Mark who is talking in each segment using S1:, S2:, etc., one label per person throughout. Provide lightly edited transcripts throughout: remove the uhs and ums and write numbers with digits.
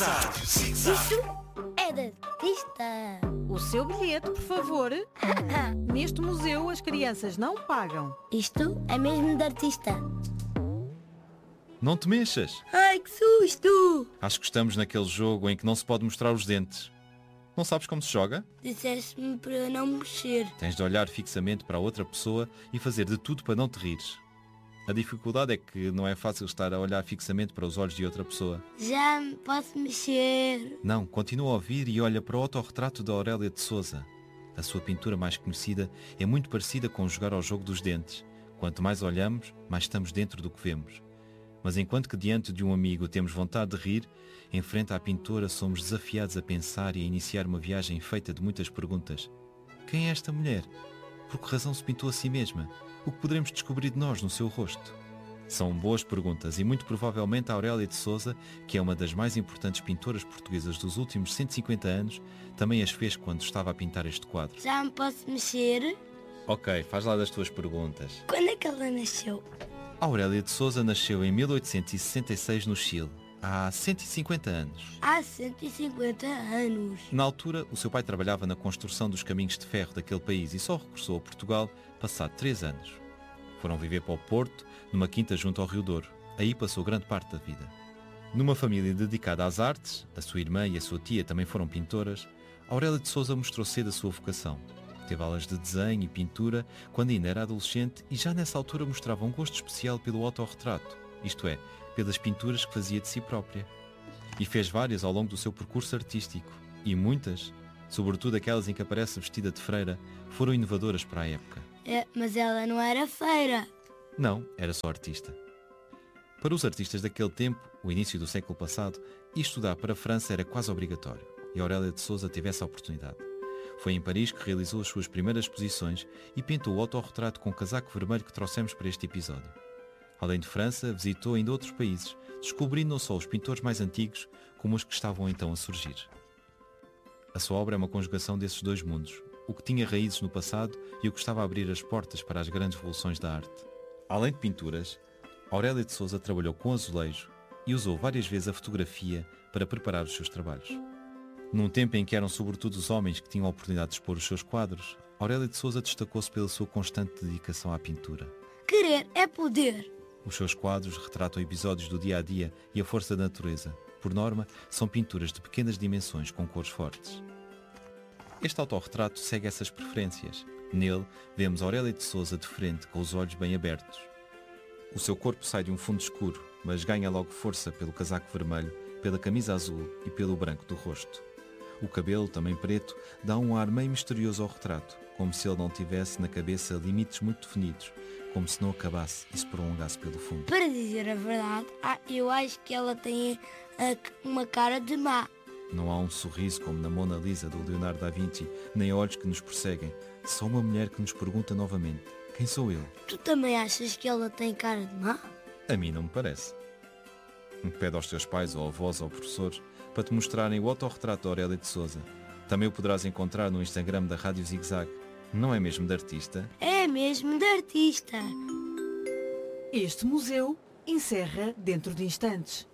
S1: Rádio
S2: Isto é da artista.
S3: O seu bilhete, por favor. Neste museu as crianças não pagam.
S2: Isto é mesmo de artista.
S4: Não te mexas.
S2: Ai, que susto!
S4: Acho que estamos naquele jogo em que não se pode mostrar os dentes. Não sabes como se joga?
S2: Disseste-me para eu não mexer.
S4: Tens de olhar fixamente para a outra pessoa e fazer de tudo para não te rires. A dificuldade é que não é fácil estar a olhar fixamente para os olhos de outra pessoa.
S2: Já me posso mexer.
S4: Não, continua a ouvir e olha para o autorretrato da Aurélia de Sousa. A sua pintura mais conhecida é muito parecida com jogar ao jogo dos dentes. Quanto mais olhamos, mais estamos dentro do que vemos. Mas enquanto que diante de um amigo temos vontade de rir, em frente à pintora somos desafiados a pensar e a iniciar uma viagem feita de muitas perguntas. Quem é esta mulher? Por que razão se pintou a si mesma? O que poderemos descobrir de nós no seu rosto? São boas perguntas e muito provavelmente a Aurélia de Sousa, que é uma das mais importantes pintoras portuguesas dos últimos 150 anos, também as fez quando estava a pintar este quadro.
S2: Já me posso mexer?
S4: Ok, faz lá das tuas perguntas.
S2: Quando é que ela nasceu?
S4: A Aurélia de Sousa nasceu em 1866 no Chile, há 150 anos.
S2: Há 150 anos.
S4: Na altura, o seu pai trabalhava na construção dos caminhos de ferro daquele país e só regressou a Portugal passado 3 anos. Foram viver para o Porto, numa quinta junto ao Rio Douro. Aí passou grande parte da vida. Numa família dedicada às artes, a sua irmã e a sua tia também foram pintoras, Aurélia de Sousa mostrou cedo a sua vocação. Teve aulas de desenho e pintura quando ainda era adolescente e já nessa altura mostrava um gosto especial pelo autorretrato, isto é, pelas pinturas que fazia de si própria. E fez várias ao longo do seu percurso artístico, e muitas, sobretudo aquelas em que aparece vestida de freira, foram inovadoras para a época.
S2: Mas ela não era feira.
S4: Não, era só artista. Para os artistas daquele tempo, o início do século passado, ir estudar para a França era quase obrigatório, e Aurélia de Sousa teve essa oportunidade. Foi em Paris que realizou as suas primeiras exposições e pintou o autorretrato com o casaco vermelho que trouxemos para este episódio. Além de França, visitou ainda outros países, descobrindo não só os pintores mais antigos, como os que estavam então a surgir. A sua obra é uma conjugação desses dois mundos, o que tinha raízes no passado e o que estava a abrir as portas para as grandes revoluções da arte. Além de pinturas, Aurélia de Sousa trabalhou com azulejo e usou várias vezes a fotografia para preparar os seus trabalhos. Num tempo em que eram sobretudo os homens que tinham a oportunidade de expor os seus quadros, Aurélia de Sousa destacou-se pela sua constante dedicação à pintura.
S2: Querer é poder.
S4: Os seus quadros retratam episódios do dia-a-dia e a força da natureza. Por norma, são pinturas de pequenas dimensões com cores fortes. Este autorretrato segue essas preferências. Nele, vemos Aurélia de Sousa de frente, com os olhos bem abertos. O seu corpo sai de um fundo escuro, mas ganha logo força pelo casaco vermelho, pela camisa azul e pelo branco do rosto. O cabelo, também preto, dá um ar meio misterioso ao retrato, como se ele não tivesse na cabeça limites muito definidos, como se não acabasse e se prolongasse pelo fundo.
S2: Para dizer a verdade, eu acho que ela tem uma cara de má.
S4: Não há um sorriso como na Mona Lisa do Leonardo da Vinci, nem olhos que nos perseguem. Só uma mulher que nos pergunta novamente: quem sou eu?
S2: Tu também achas que ela tem cara de má?
S4: A mim não me parece. Pede aos teus pais ou avós ou professores para te mostrarem o autorretrato da Aurélia de Sousa. Também o poderás encontrar no Instagram da Rádio Zig Zag. Não é mesmo de artista?
S2: É mesmo de artista.
S3: Este museu encerra dentro de instantes.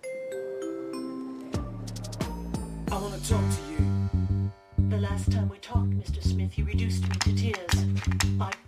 S1: I want to talk to you.
S5: The last time we talked, Mr. Smith, you reduced me to tears.